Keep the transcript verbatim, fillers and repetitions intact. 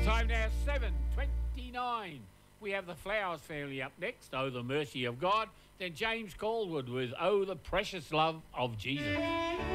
Time now, seven twenty-nine. We have the Flowers family up next, Oh, the Mercy of God. Then James Caldwood with Oh, the Precious Love of Jesus.